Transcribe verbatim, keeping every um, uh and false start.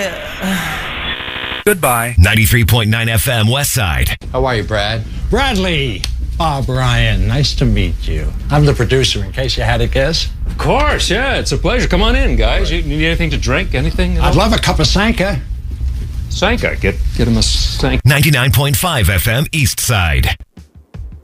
Goodbye. ninety-three point nine F M West Side. How are you, Brad? Bradley. Bob Ryan, nice to meet you. I'm the producer, in case you had a guess. Of course, yeah, it's a pleasure. Come on in, guys. You need anything to drink? Anything? I'd love a cup of Sanka. Sanka. Get, get him a Sanka. ninety-nine point five F M East Side.